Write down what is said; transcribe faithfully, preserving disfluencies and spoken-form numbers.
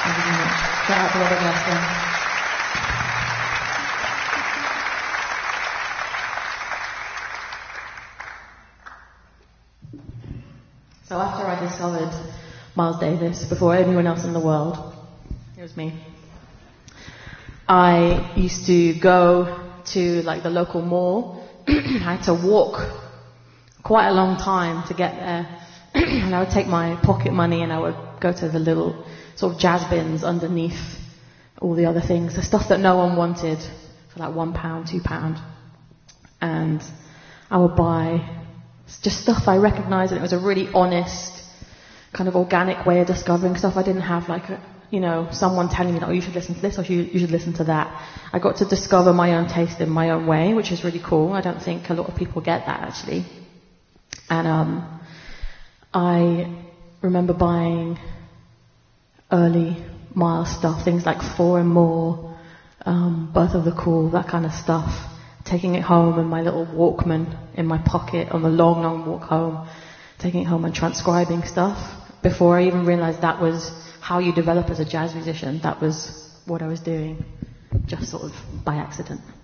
Thank you very much. Shout out to Robert Glaston. So after I discovered Miles Davis, before anyone else in the world, it was me, I used to go to like the local mall. I had to walk quite a long time to get there. And I would take my pocket money and I would go to the little sort of jazz bins underneath all the other things, the stuff that no one wanted, for like one pound, two pound. And I would buy just stuff I recognised, and it was a really honest, kind of organic way of discovering stuff. I didn't have like a, you know, someone telling me, oh, you should listen to this or you, you should listen to that. I got to discover my own taste in my own way, which is really cool. I don't think a lot of people get that, actually. And um, I remember buying early Miles stuff, things like Four and More, um, Birth of the Cool, that kind of stuff. Taking it home in my little Walkman in my pocket on the long, long walk home, taking it home and transcribing stuff before I even realised that was how you develop as a jazz musician. That was what I was doing, just sort of by accident.